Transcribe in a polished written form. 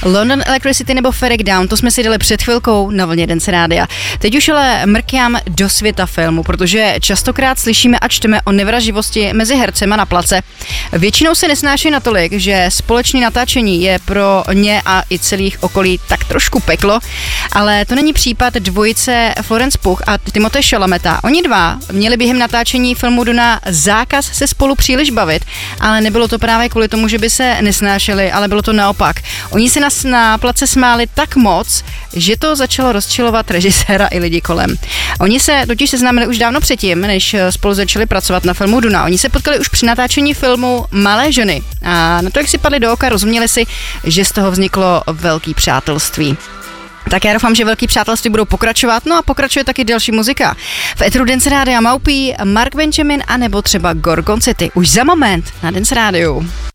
London Electricity nebo Ferric Down, to jsme si dali před chvilkou na vlně Dance Rádia. Teď už ale mrkám do světa filmu, protože častokrát slyšíme a čteme o nevraživosti mezi hercema na place. Většinou se nesnáší natolik, že společné natáčení je pro ně a i celých okolí tak trošku peklo, ale to není případ dvojice Florence Pugh a Timothée Chalameta. Oni dva měli během natáčení filmu Duna zákaz se spolu příliš bavit, ale nebylo to právě kvůli tomu, že by se nesnášeli, ale bylo to naopak. Oni si nás na place smáli tak moc, že to začalo rozčilovat režiséra i lidi kolem. Oni se totiž seznámili už dávno předtím, než spolu začali pracovat na filmu Duna. Oni se potkali už při natáčení filmu Malé ženy a na to, jak si padli do oka, rozuměli si, že z toho vzniklo velký přátelství. Tak já doufám, že velký přátelství budou pokračovat, no a pokračuje taky další muzika. V Eteru Dance Rádia Maupí, Mark Benjamin a nebo třeba Gorgon City. Už za moment na Dance Rádiu.